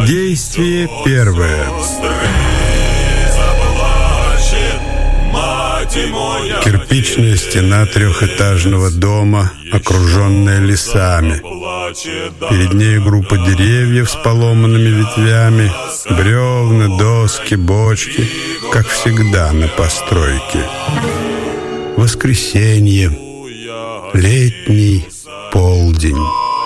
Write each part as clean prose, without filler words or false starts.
Действие первое. Кирпичная стена трехэтажного дома, окруженная лесами. Перед ней группа деревьев с поломанными ветвями, бревна, доски, бочки, как всегда на постройке. Воскресенье, летний полдень.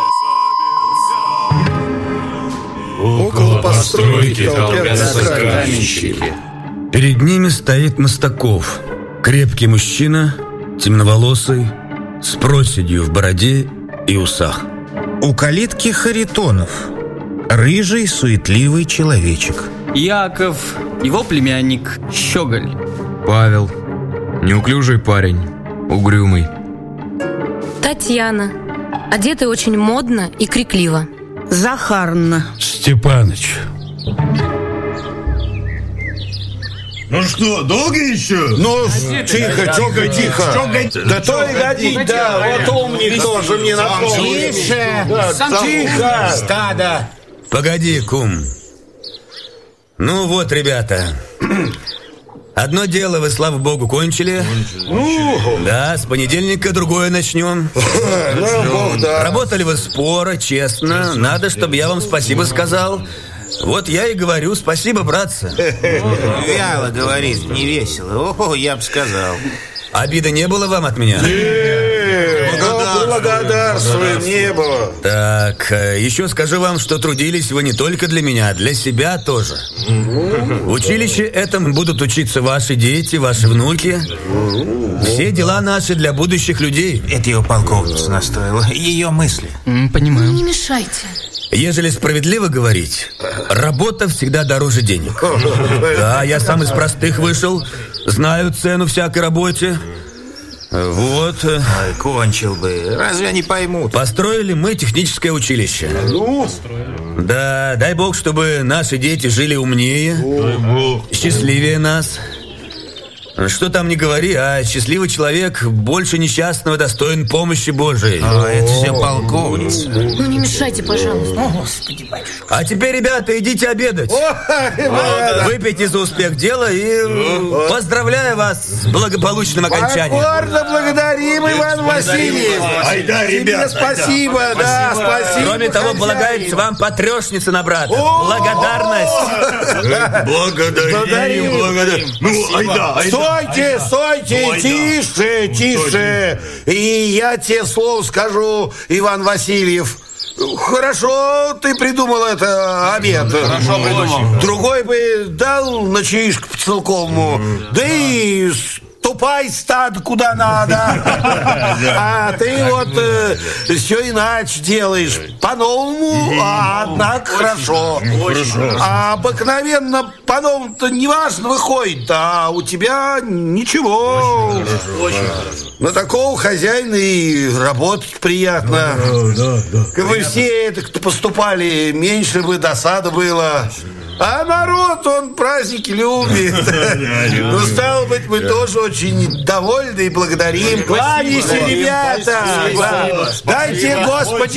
Около постройки толпятся каменщики. Перед ними стоит Мостаков, крепкий мужчина, темноволосый, с проседью в бороде и усах. У калитки Харитонов, рыжий, суетливый человечек. Яков, его племянник Щеголь. Павел, неуклюжий парень, угрюмый. Татьяна, одетая очень модно и крикливо. Захарна. Степаныч. Ну что, долго еще? Ну, тихо. Да то и годить, да, вот умник тоже мне нашел. Тише, тихо. Стадо. Погоди, кум. Ну вот, ребята. Одно дело вы, слава богу, кончили. Да, с понедельника другое начнем. Работали вы споро, честно. Надо, чтобы я вам спасибо сказал. Вот я и говорю, спасибо, братцы. Вяло говорит, не весело. О, я бы сказал. Обиды не было вам от меня? Благодарствуем, не было. Так, еще скажу вам, что трудились вы не только для меня, а для себя тоже. В училище этому будут учиться ваши дети, ваши внуки. Все дела наши для будущих людей. Это его полковница настроила, ее мысли. Понимаю. Не мешайте. Ежели справедливо говорить, работа всегда дороже денег. Да, я сам из простых вышел, знаю цену всякой работе. Вот. Ой, кончил бы, разве они поймут? Построили мы техническое училище. Да, дай бог, чтобы наши дети жили умнее, счастливее нас. Что там не говори, а счастливый человек больше несчастного достоин помощи Божией. Это все полковница. Ну не мешайте, пожалуйста. Господи, батюшка. А теперь, ребята, идите обедать. Выпейте за успех дела и поздравляю вас с благополучным окончанием. Покорно благодарим, Иван Васильевич. Айда, ребята, спасибо, да, спасибо. Кроме того, полагается вам потрешница на брата. Благодарность. Благодарим. Ну, айда. Стойте, тише. И я тебе слово скажу, Иван Васильев. Хорошо ты придумал это, обед. Хорошо придумал. Другой бы дал ночишку по-целковому. Да и ступай, стадо, куда надо. А ты вот все иначе делаешь. По-новому, однако хорошо. А обыкновенно по-новому-то неважно выходит, а у тебя ничего. На такого хозяина и работать приятно. Как бы все это, кто поступали, меньше бы досада было. А народ, он праздники любит. Ну, стало быть, мы тоже очень довольны и благодарим. Кланяйся, ребята. Дайте, Господи,